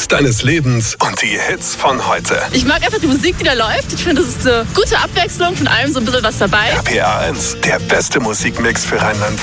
Hit deines Lebens und die Hits von heute. Ich mag einfach die Musik, die da läuft. Ich finde, das ist eine gute Abwechslung, von allem so ein bisschen was dabei. RPA 1, der beste Musikmix für Rheinland-Pfalz.